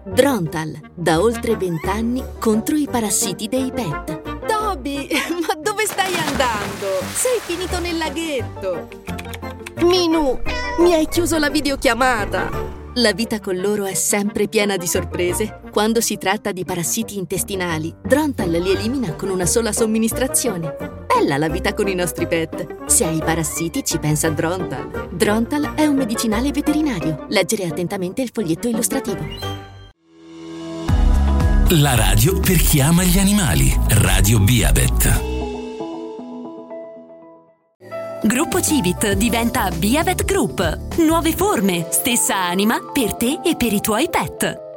Drontal, da oltre 20 anni contro i parassiti dei pet. Toby, ma dove stai andando? Sei finito nel laghetto. Minù, mi hai chiuso la videochiamata. La vita con loro è sempre piena di sorprese. Quando si tratta di parassiti intestinali, Drontal li elimina con una sola somministrazione. Bella la vita con i nostri pet. Se hai parassiti ci pensa Drontal. Drontal è un medicinale veterinario. Leggere attentamente il foglietto illustrativo. La radio per chi ama gli animali. Radio Biavet. Gruppo Civit diventa Biavet Group. Nuove forme, stessa anima per te e per i tuoi pet.